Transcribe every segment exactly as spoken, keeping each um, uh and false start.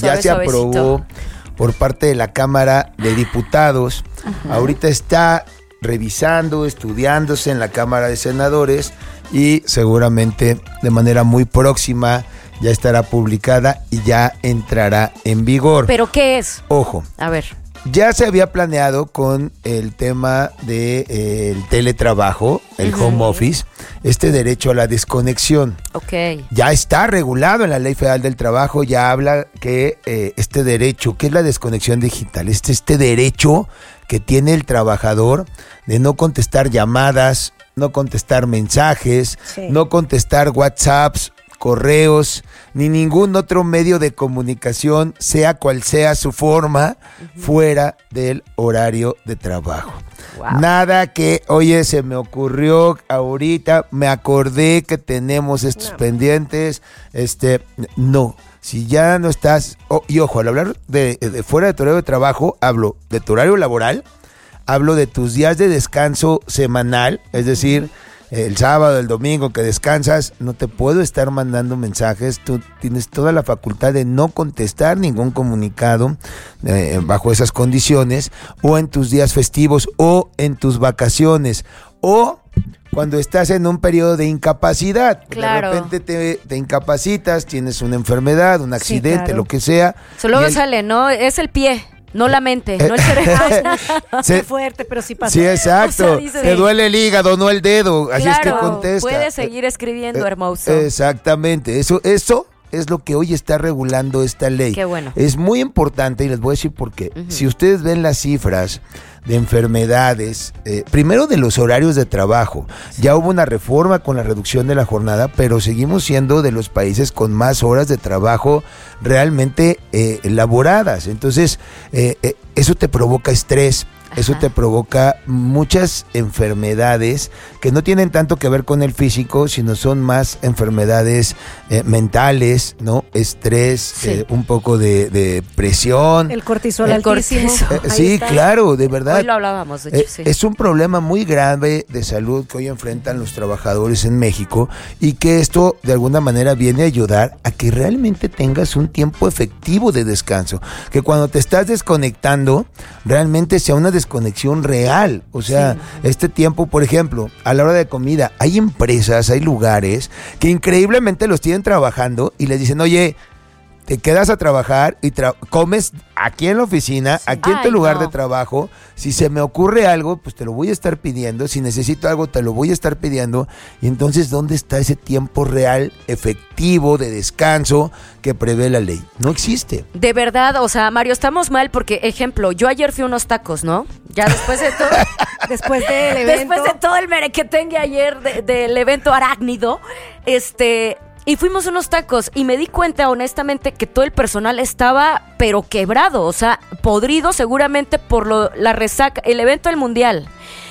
Suave, ya se suavecito. aprobó por parte de la Cámara de Diputados. Ajá. Ahorita está revisando, estudiándose en la Cámara de Senadores y seguramente de manera muy próxima ya estará publicada y ya entrará en vigor. ¿Pero qué es? Ojo. A ver. Ya se había planeado con el tema del de, eh, teletrabajo, el uh-huh. home office, este derecho a la desconexión. Ok. Ya está regulado en la Ley Federal del Trabajo, ya habla que eh, este derecho, que es la desconexión digital, este, este derecho que tiene el trabajador de no contestar llamadas, no contestar mensajes, sí. no contestar WhatsApps, correos, ni ningún otro medio de comunicación, sea cual sea su forma, uh-huh. fuera del horario de trabajo. Wow. Nada que, oye, se me ocurrió ahorita, me acordé que tenemos estos no. pendientes, este, no. Si ya no estás, oh, y ojo, al hablar de, de fuera de tu horario de trabajo, hablo de tu horario laboral, hablo de tus días de descanso semanal, es decir, el sábado, el domingo que descansas, no te puedo estar mandando mensajes, tú tienes toda la facultad de no contestar ningún comunicado eh, bajo esas condiciones, o en tus días festivos, o en tus vacaciones, o cuando estás en un periodo de incapacidad, claro. de repente te, te incapacitas, tienes una enfermedad, un accidente, sí, claro. lo que sea. Solo el, sale, ¿no? Es el pie. No la mente, no el cerebro. Se, fuerte, pero sí pasa. Sí, exacto. O sea, dice, te duele el hígado, no el dedo. Así claro, es que contesta. Puedes seguir escribiendo, eh, hermoso. Exactamente. Eso, eso es lo que hoy está regulando esta ley. Qué bueno. Es muy importante y les voy a decir por qué. Uh-huh. Si ustedes ven las cifras de enfermedades, eh, primero de los horarios de trabajo, ya hubo una reforma con la reducción de la jornada, pero seguimos siendo de los países con más horas de trabajo realmente eh, elaboradas. Entonces, eh, eh, eso te provoca estrés. Eso te provoca muchas enfermedades que no tienen tanto que ver con el físico, sino son más enfermedades eh, mentales, ¿no? Estrés, sí. eh, un poco de, de presión. El cortisol el altísimo. Cortisol. Eh, sí, está. Claro, de verdad. Hoy lo hablábamos, de hecho, eh, sí. Es un problema muy grave de salud que hoy enfrentan los trabajadores en México y que esto de alguna manera viene a ayudar a que realmente tengas un tiempo efectivo de descanso. Que cuando te estás desconectando, realmente sea una desconexión real, o sea, sí. este tiempo, por ejemplo, a la hora de comida, hay empresas, hay lugares que increíblemente los tienen trabajando y les dicen, oye, te quedas a trabajar y tra- comes aquí en la oficina, sí. aquí en tu Ay, lugar no. de trabajo. Si se me ocurre algo, pues te lo voy a estar pidiendo. Si necesito algo, te lo voy a estar pidiendo. Y entonces, ¿dónde está ese tiempo real, efectivo, de descanso que prevé la ley? No existe. De verdad, o sea, Mario, estamos mal porque, ejemplo, yo ayer fui a unos tacos, ¿no? Ya después de todo... después del evento... Después de todo el merequetengue ayer de, del evento arácnido, este... Y fuimos a unos tacos y me di cuenta honestamente que todo el personal estaba pero quebrado, o sea, podrido seguramente por lo, la resaca, el evento del mundial,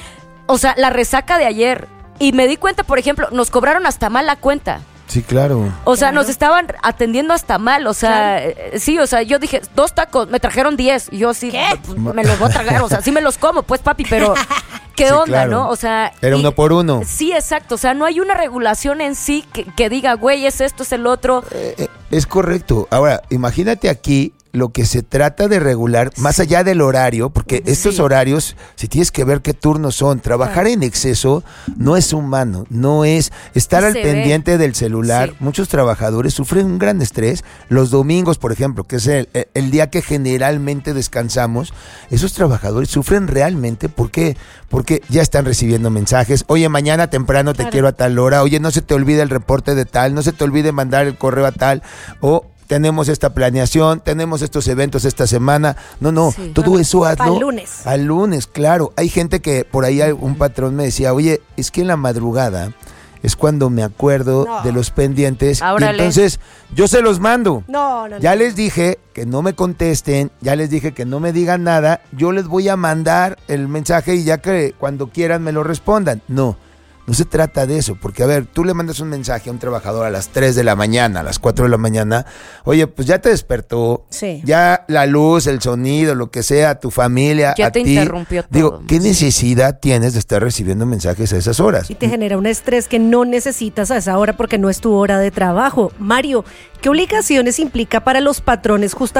o sea, la resaca de ayer. Y me di cuenta, por ejemplo, nos cobraron hasta mal la cuenta. Sí, claro. O sea, claro. nos estaban atendiendo hasta mal, o sea, claro. eh, sí, o sea, yo dije, dos tacos, me trajeron diez, y yo sí, pues, me los voy a tragar, o sea, sí me los como, pues papi, pero ¿qué sí, onda, claro. no? O sea... Era y, uno por uno. Sí, exacto, o sea, no hay una regulación en sí que, que diga, güey, es esto, es el otro. Eh, eh, es correcto. Ahora, imagínate aquí lo que se trata de regular, más sí. allá del horario, porque sí. estos horarios, si tienes que ver qué turnos son, trabajar claro. en exceso no es humano, no es estar al pendiente ve. del celular. Sí. Muchos trabajadores sufren un gran estrés. Los domingos, por ejemplo, que es el, el día que generalmente descansamos, esos trabajadores sufren realmente. ¿Por qué? Porque ya están recibiendo mensajes. Oye, mañana temprano te claro. quiero a tal hora. Oye, no se te olvide el reporte de tal, no se te olvide mandar el correo a tal, o tenemos esta planeación, tenemos estos eventos esta semana. No, no, sí, todo bueno, eso hazlo al lunes. Al lunes, claro. Hay gente que por ahí un patrón me decía, oye, es que en la madrugada es cuando me acuerdo no. de los pendientes. Árale. Y entonces yo se los mando. No, no, ya no. les dije que no me contesten, ya les dije que no me digan nada, yo les voy a mandar el mensaje y ya que cuando quieran me lo respondan. No. No se trata de eso, porque a ver, tú le mandas un mensaje a un trabajador a las tres de la mañana, a las cuatro de la mañana, oye, pues ya te despertó, sí. ya la luz, el sonido, lo que sea, tu familia, ya a te ti, interrumpió todo. Digo, ¿qué necesidad tienes de estar recibiendo mensajes a esas horas? Y te genera un estrés que no necesitas a esa hora porque no es tu hora de trabajo. Mario, ¿qué obligaciones implica para los patrones justamente